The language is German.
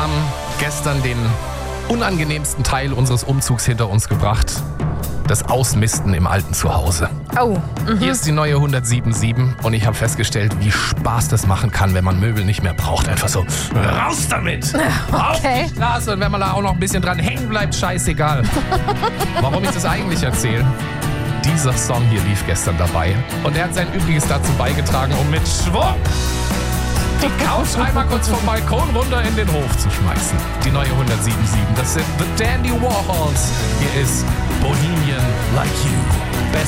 haben gestern den unangenehmsten Teil unseres Umzugs hinter uns gebracht. Das Ausmisten im alten Zuhause. Oh. Hier ist die neue 107.7 und ich habe festgestellt, wie Spaß das machen kann, wenn man Möbel nicht mehr braucht. Einfach so, raus damit! Auf die Straße, und wenn man da auch noch ein bisschen dran hängen bleibt, scheißegal. Warum ich das eigentlich erzähle? Dieser Song hier lief gestern dabei und er hat sein Übriges dazu beigetragen, um mit Schwung die Couch einmal kurz vom Balkon runter in den Hof zu schmeißen. Die neue 107.7, das sind The Dandy Warhols. Hier ist Bohemian Like You.